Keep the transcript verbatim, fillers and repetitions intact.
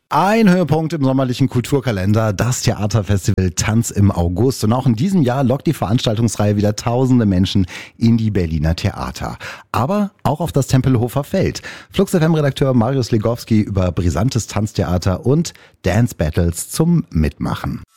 Ein Höhepunkt im sommerlichen Kulturkalender, das Theaterfestival Tanz im August. Und auch in diesem Jahr lockt die Veranstaltungsreihe wieder tausende Menschen in die Berliner Theater. Aber auch auf das Tempelhofer Feld. Flux F M-Redakteur Marius Legowski über brisantes Tanztheater und Dance Battles zum Mitmachen.